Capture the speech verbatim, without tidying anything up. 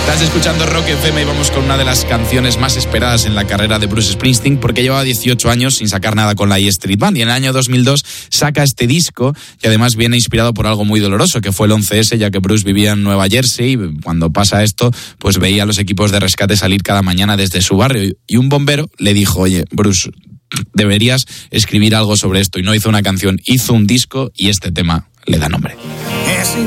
Estás escuchando Rock F M y vamos con una de las canciones más esperadas en la carrera de Bruce Springsteen, porque llevaba dieciocho años sin sacar nada con la E Street Band, y en el año dos mil dos saca este disco, que además viene inspirado por algo muy doloroso, que fue el once ese, ya que Bruce vivía en Nueva Jersey, y cuando pasa esto, pues veía a los equipos de rescate salir cada mañana desde su barrio, y un bombero le dijo: oye, Bruce, deberías escribir algo sobre esto, y no hizo una canción, hizo un disco, y este tema le da nombre.